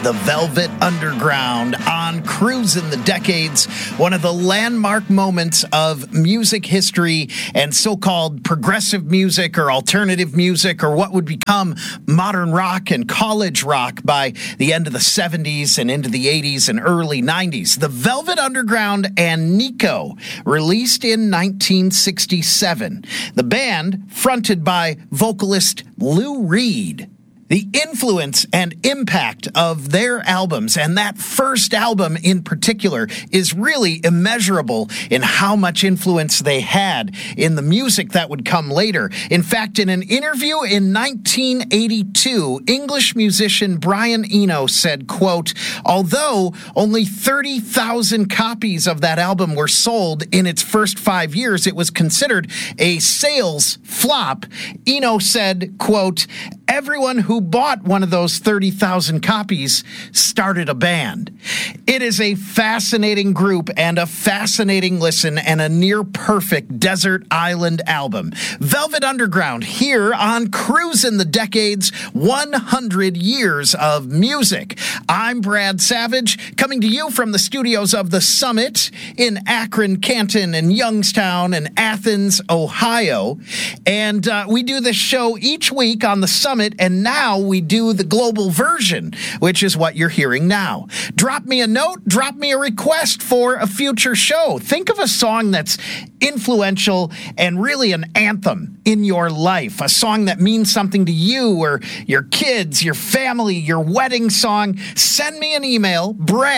the Velvet Underground on Cruisin' the Decades, one of the landmark moments of music history and so-called progressive music or alternative music or what would become modern rock and college rock by the end of the 70s and into the 80s and early 90s. The Velvet Underground and Nico, released in 1967. The band, fronted by vocalist Lou Reed. The influence and impact of their albums, and that first album in particular, is really immeasurable in how much influence they had in the music that would come later. In fact, in an interview in 1982, English musician Brian Eno said, quote, "Although only 30,000 copies of that album were sold in its first 5 years, it was considered a sales flop." Eno said, quote, "Everyone who bought one of those 30,000 copies started a band." It is a fascinating group and a fascinating listen and a near-perfect desert island album. Velvet Underground here on Cruisin' the Decades, 100 years of music. I'm Brad Savage, coming to you from the studios of The Summit in Akron, Canton, and Youngstown, and Athens, Ohio. And we do this show each week on The Summit, and now we do the global version, which is what you're hearing now. Drop me a note, drop me a request for a future show. Think of a song that's influential and really an anthem in your life, a song that means something to you or your kids, your family, your wedding song. Send me an email,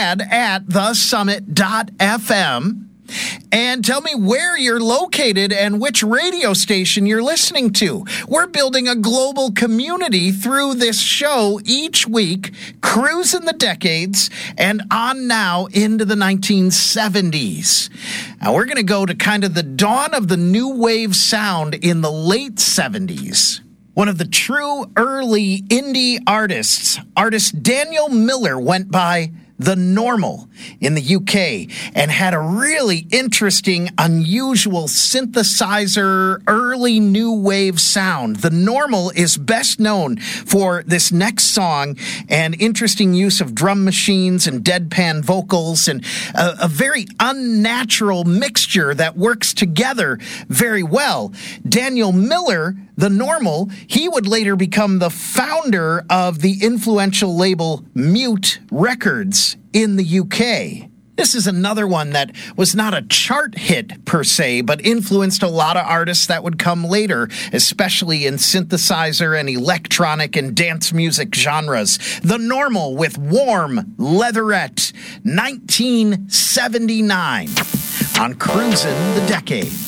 brad@thesummit.fm. And tell me where you're located and which radio station you're listening to. We're building a global community through this show each week, Cruisin' the Decades, and on now into the 1970s. Now, we're going to go to kind of the dawn of the new wave sound in the late 70s. One of the true early indie artist Daniel Miller, went by The Normal in the UK and had a really interesting, unusual synthesizer, early new wave sound. The Normal is best known for this next song and interesting use of drum machines and deadpan vocals and a very unnatural mixture that works together very well. Daniel Miller, The Normal, he would later become the founder of the influential label Mute Records in the UK. This is another one that was not a chart hit per se, but influenced a lot of artists that would come later, especially in synthesizer and electronic and dance music genres. The Normal with Warm Leatherette, 1979 on Cruisin' the Decades.